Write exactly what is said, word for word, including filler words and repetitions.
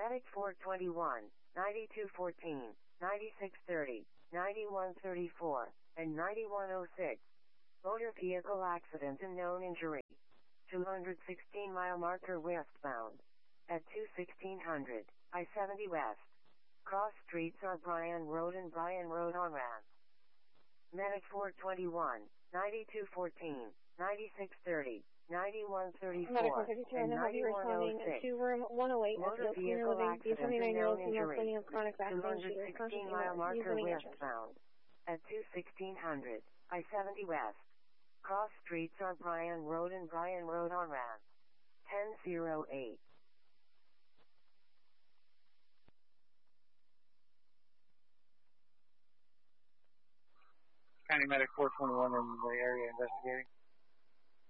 Medic four twenty-one, ninety-two fourteen, ninety-six thirty, ninety-one thirty-four, and ninety-one oh six. Motor vehicle accident and known injury. two hundred sixteen mile marker westbound. At two sixteen hundred, I seventy west. Cross streets are Bryan Road and Bryan Road on ramp. Medic four twenty-one, ninety-two fourteen, ninety-six thirty, ninety-one thirty-four, and ninety-one oh six. To room one oh eight at Motor the Senior vehicle Living, B accident twenty-nine and year known old female injury. complaining of chronic back two pain. hundred She is conscious sixteen and mile alert. marker Using entrance. westbound. At two sixteen hundred, I seventy west. Cross streets are Bryan Road and Bryan Road on ramp. ten oh eight. County Medic four twenty-one in the area investigating.